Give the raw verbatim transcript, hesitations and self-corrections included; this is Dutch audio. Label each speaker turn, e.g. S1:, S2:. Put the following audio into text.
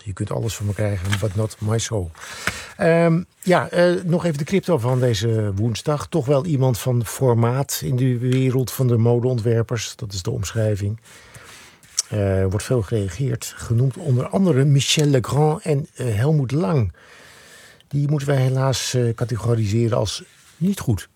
S1: Je kunt alles van me krijgen, but not my soul. Um, ja, uh, nog even de crypto van deze woensdag. Toch wel iemand van formaat in de wereld van de modeontwerpers. Dat is de omschrijving. Er uh, wordt veel gereageerd. Genoemd onder andere Michel Legrand en uh, Helmut Lang. Die moeten wij helaas uh, categoriseren als niet goed.